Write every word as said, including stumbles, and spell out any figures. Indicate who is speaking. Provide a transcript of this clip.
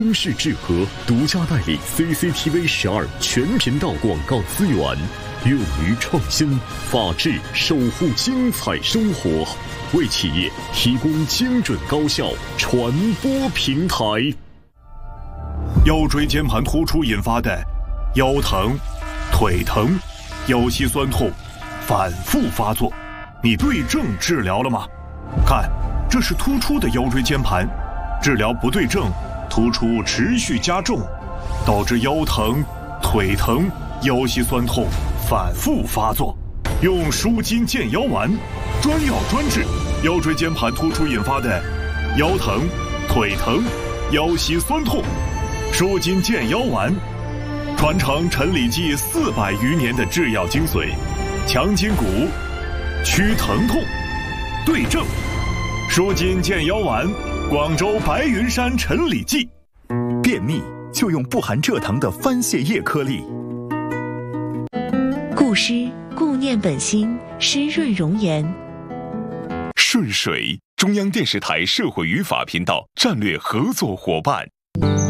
Speaker 1: 中式治和独家代理 C C T V 十二全频道广告资源，勇于创新，法治守护精彩生活，为企业提供精准高效传播平台。
Speaker 2: 腰椎间盘突出引发的腰疼、腿疼、腰膝酸痛反复发作，你对症治疗了吗？看，这是突出的腰椎间盘，治疗不对症，突出持续加重，导致腰疼、腿疼、腰膝酸痛反复发作。用舒筋健腰丸，专药专治腰椎间盘突出引发的腰疼、腿疼、腰膝酸痛。舒筋健腰丸，传承陈李济四百余年的制药精髓，强筋骨，祛疼痛，对症。舒筋健腰丸，广州白云山陈李济。
Speaker 3: 便秘就用不含蔗糖的番泻叶颗粒。
Speaker 4: 固湿固念本心，湿润容颜。
Speaker 3: 顺水，中央电视台社会与法频道战略合作伙伴。